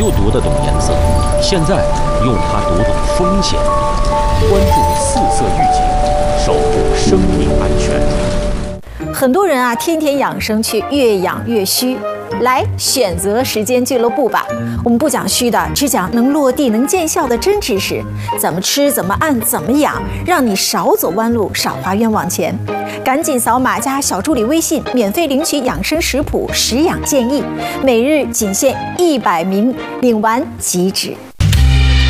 就读得懂颜色，现在用它读懂风险。关注四色预警，守护生命安全。 很多人啊，天天养生去，越养越虚。来选择时间俱乐部吧，我们不讲虚的，只讲能落地、能见效的真知识。怎么吃，怎么按，怎么养，让你少走弯路，少花冤枉钱。赶紧扫码加小助理微信，免费领取养生食谱、食养建议，每日仅限100名，领完即止。